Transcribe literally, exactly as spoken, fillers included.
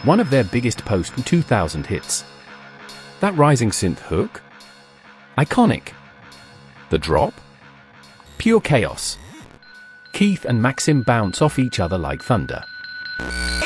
One of their biggest post two thousand hits. That rising synth hook? Iconic. The drop? Pure chaos. Keith and Maxim bounce off each other like thunder.